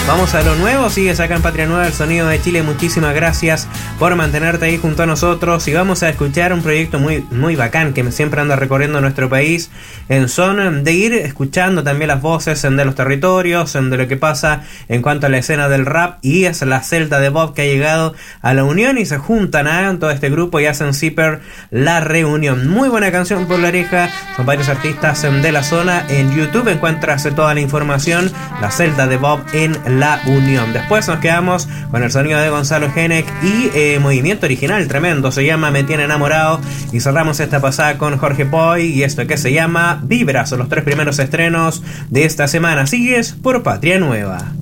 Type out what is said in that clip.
Vamos a lo nuevo, sigues acá en Patria Nueva, el sonido de Chile. Muchísimas gracias por mantenerte ahí junto a nosotros. Y vamos a escuchar un proyecto muy bacán que siempre anda recorriendo nuestro país en son de ir escuchando también las voces de los territorios, de lo que pasa en cuanto a la escena del rap. Y es la Celda de Bob que ha llegado a la Unión y se juntan en todo este grupo y hacen Zipper La Reunión. Muy buena canción por la oreja, son varios artistas de la zona. En YouTube encuentras toda la información, la Celda de Bob en La Unión. Después nos quedamos con el sonido de Gonzalo Genek y movimiento original tremendo, se llama Me Tiene Enamorado. Y cerramos esta pasada con Jorge Poy y esto que se llama Vibra. Son los 3 primeros estrenos de esta semana. Sigues por Patria Nueva.